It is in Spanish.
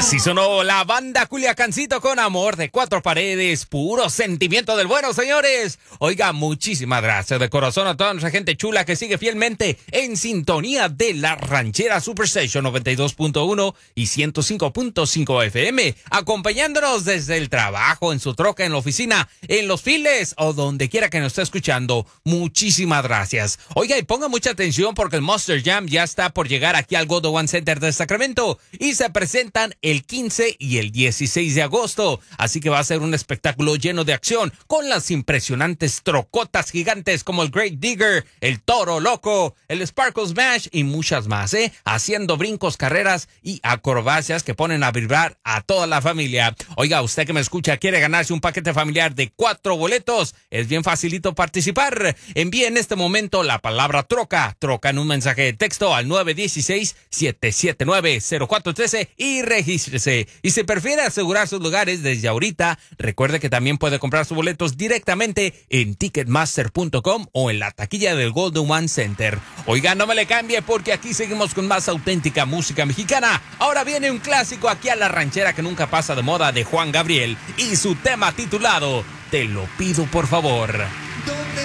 Así sonó la banda Culiacancito con amor de cuatro paredes, puro sentimiento del bueno, señores. Oiga, muchísimas gracias de corazón a toda nuestra gente chula que sigue fielmente en sintonía de la Ranchera Superstation 92.1 y 105.5 FM, acompañándonos desde el trabajo, en su troca, en la oficina, en los files o donde quiera que nos esté escuchando. Muchísimas gracias. Oiga, y ponga mucha atención porque el Monster Jam ya está por llegar aquí al Gold One Center de Sacramento y se presentan el 15 y el 16 de agosto. Así que va a ser un espectáculo lleno de acción con las impresionantes trocotas gigantes como el Great Digger, el Toro Loco, el Sparkle Smash y muchas más, haciendo brincos, carreras y acrobacias que ponen a vibrar a toda la familia. Oiga, usted que me escucha, quiere ganarse un paquete familiar de 4 boletos. Es bien facilito participar. Envíe en este momento la palabra troca en un mensaje de texto al 916-779-0413 y regístrese. Y si prefiere asegurar sus lugares desde ahorita, recuerde que también puede comprar sus boletos directamente en Ticketmaster.com o en la taquilla del Golden One Center. Oiga, no me le cambie porque aquí seguimos con más auténtica música mexicana. Ahora viene un clásico aquí a la ranchera que nunca pasa de moda de Juan Gabriel y su tema titulado Te lo pido por favor.